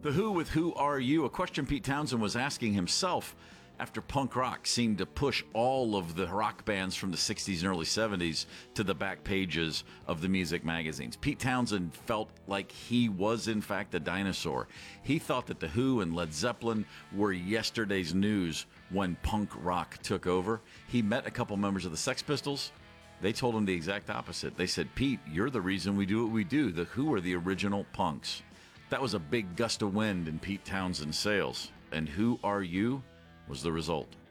The Who with Who Are You? A question Pete Townsend was asking himself after punk rock seemed to push all of the rock bands from the 60s and early 70s to the back pages of the music magazines. Pete Townsend felt like he was, in fact, a dinosaur. He thought that The Who and Led Zeppelin were yesterday's news when punk rock took over. He met a couple members of the Sex Pistols. They told him the exact opposite. They said, Pete, you're the reason we do what we do. The Who are the original punks. That was a big gust of wind in Pete Townsend's sails. And Who Are You was the result.